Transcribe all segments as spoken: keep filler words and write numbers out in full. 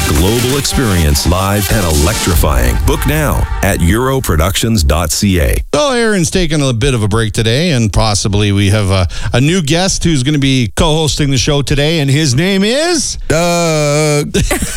global experience, live and electrifying. Book now at euro productions dot c a. So Aaron's taking a bit of a break today, and possibly we have a, a new guest who's going to be co-hosting the show today, and his name is... Doug.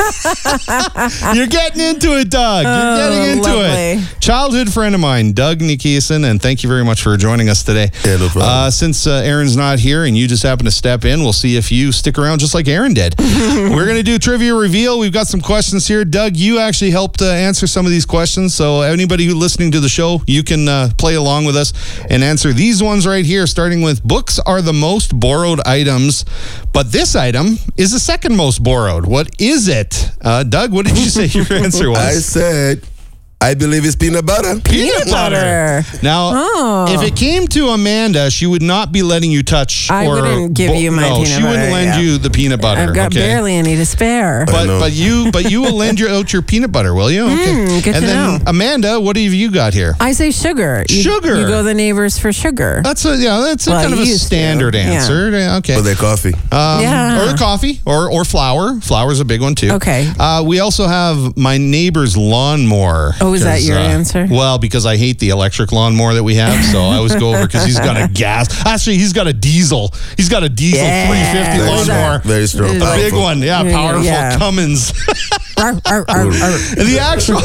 You're getting into it, Doug. You're Oh, getting into lovely. it. Childhood friend of mine, Doug Nikison, and thank you very much for joining us today. Yeah, no problem. Uh, since uh, Aaron's not here and you just happen to step in, we'll see if you stick around just like Aaron did. We're going to do trivia reveal. We've got some questions here. Doug, you actually helped uh, answer some of these questions, so anybody who's listening to the show, you can uh, play along with us and answer these ones right here, starting with books are the most borrowed items, but this item is the second most borrowed. What is it? Uh, Doug, what did you say your answer was? I said, I believe it's peanut butter. Peanut butter. Now, Oh. if it came to Amanda, she would not be letting you touch. I or wouldn't give bo- you my no, peanut she wouldn't butter, lend yeah. you the peanut butter. I've got okay? barely any to spare. But know. but you but you will lend your, out your peanut butter, will you? Okay. Mm, good and to then know. Amanda, what have you got here? I say sugar. You, Sugar. You go to the neighbors for sugar. That's a yeah. That's a Well, kind of a you used to. standard Yeah. answer. Yeah, Okay. Or their coffee. Um, Yeah. Or coffee, or or flour. Flour's a big one too. Okay. Uh, we also have my neighbor's lawnmower. Oh, is that 'cause, your uh, answer? Well, because I hate the electric lawnmower that we have, so I always go over because he's got a gas. Actually, he's got a diesel. He's got a diesel Yeah. three fifty Very lawnmower. strong. Very strong. The The Powerful. big one, yeah, Yeah, powerful yeah. Cummins. Arr, arr, arr, arr. And the actual,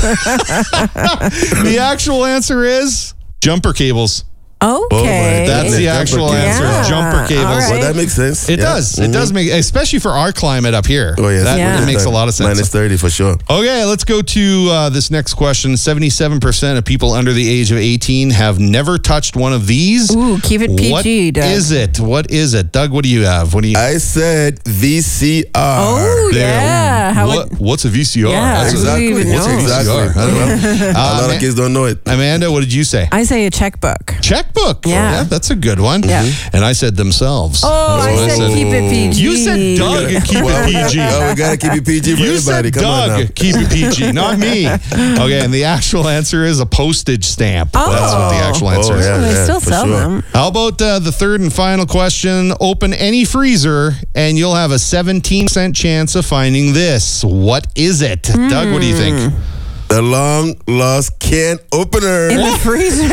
the actual answer is jumper cables. Okay. That's the Jumper actual cables. answer. Yeah. Jumper cables. All right. Well, that makes sense. It Yeah. does. It Mhm. does make, especially for our climate up here. Oh, yes. That Yeah. it makes a lot of sense. Minus thirty for sure. Okay, let's go to uh, this next question. seventy-seven percent of people under the age of eighteen have never touched one of these. Ooh, keep it P G, What Doug. is it? What is it? Doug, what do you have? What do you... I said V C R. Oh, There. yeah. How What, would, what's a V C R? Yeah. That's a- Exactly. Who even What's knows? exactly? V C R. I don't know. A lot Uh, of kids don't know it. Amanda, what did you say? I say a checkbook. Checkbook. Yeah. That's a good one. Yeah. And I said themselves. Oh, I That's what said keep it P G. You said Doug and keep Well, it we P got- G. oh, we got to keep it P G for You everybody. said Come on now. Doug, keep it P G, not me. Okay, and the actual answer is a postage stamp. Oh. That's what the actual answer Oh, is. yeah. They still for sell sure. them. How about uh, the third and final question? Open any freezer and you'll have a seventeen percent chance of finding this. What is it? Doug, what do you think? The long lost can opener. In the freezer.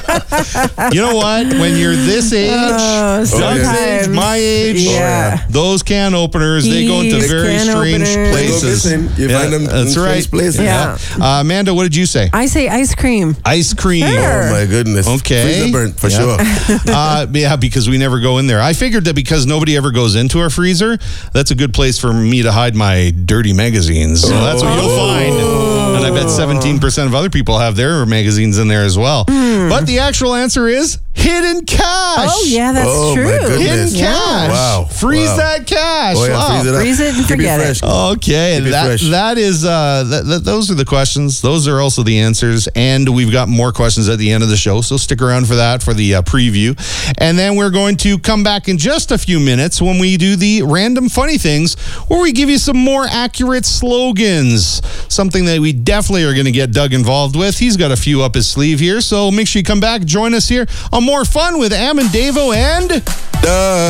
You know what? When you're this age, Oh, Doug's age, sometimes. my age, Yeah. those can openers, they go into These very can strange openers. They go places. missing. You Yeah, find them that's in right. strange places. Yeah. Uh, Amanda, what did you say? I say ice cream. Ice cream. Sure. Oh my goodness. Okay. Freezer burnt for Yeah. sure. uh, yeah, because we never go in there. I figured that because nobody ever goes into our freezer, that's a good place for me to hide my dirty magazines. So that's what you'll find. And I bet seventeen percent of other people have their magazines in there as well. But the actual answer is hidden cash. Oh, yeah, that's Oh, my true. goodness. Hidden Yeah. cash. Wow. Freeze Wow. that cash. Oh, yeah, Wow. freeze it up. Freeze it and Keep forget fresh. it. Okay, Keep it that fresh. that is uh that, that, those are the questions. Those are also the answers, and we've got more questions at the end of the show. So stick around for that for the uh, preview, and then we're going to come back in just a few minutes when we do the random funny things, where we give you some more accurate slogans. Something that we definitely are going to get Doug involved with. He's got a few up his sleeve here, so make sure you come back, join us here on more fun with Am and Davo and. Duh.